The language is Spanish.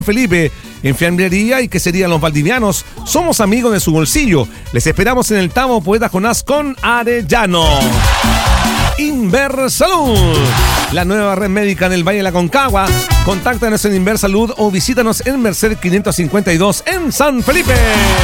Felipe, en fiambrería y quesería Los Valdivianos. Somos amigos de su bolsillo. Les esperamos en el Tamo Poeta Jonás con Arellano. Inversalud, la nueva red médica en el Valle de la Aconcagua. Contáctanos en Inversalud o visítanos en Merced 552 en San Felipe.